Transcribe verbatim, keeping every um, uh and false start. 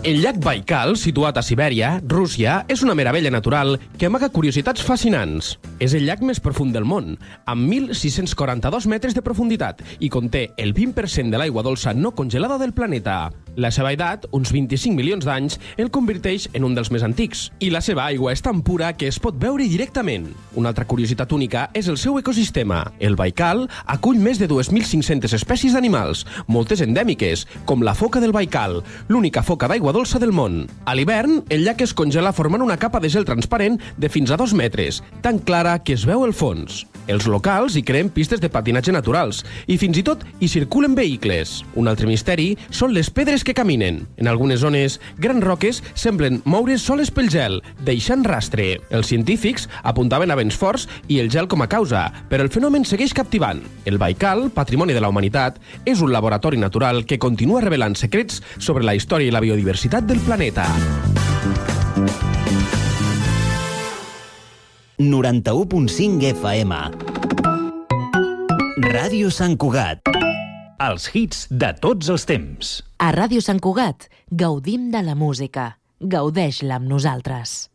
El llac Baikal, situat a Sibèria, Rússia, és una meravella natural que amaga curiositats fascinants. És el llac més profund del món, amb mil sis-cents quaranta-dos metres de profunditat i conté el vint per cent de l'aigua dolça no congelada del planeta. La seva edat, uns vint-i-cinc milions d'anys, el converteix en un dels més antics. I la seva aigua és tan pura que es pot beure directament. Una altra curiositat única és el seu ecosistema. El Baikal acull més de dos mil cinc-centes espècies d'animals, moltes endèmiques, com la foca del Baikal, l'única foca d'aigua dolça del món. A l'hivern, el llac es congela formant una capa de gel transparent de fins a dos metres, tan clara que es veu el fons. Els locals hi creen pistes de patinatge naturals i fins i tot hi circulen vehicles. Un altre misteri són les pedres que caminen. En algunes zones, grans roques semblen moure's soles pel gel, deixant rastre. Els científics apuntaven a vents forts i el gel com a causa, però el fenomen segueix captivant. El Baikal, patrimoni de la humanitat, és un laboratori natural que continua revelant secrets sobre la història i la biodiversitat del planeta. noranta-u punt cinc F M Ràdio Sant Cugat. Els hits de tots els temps. A Ràdio Sant Cugat gaudim de la música. Gaudeix-la amb nosaltres.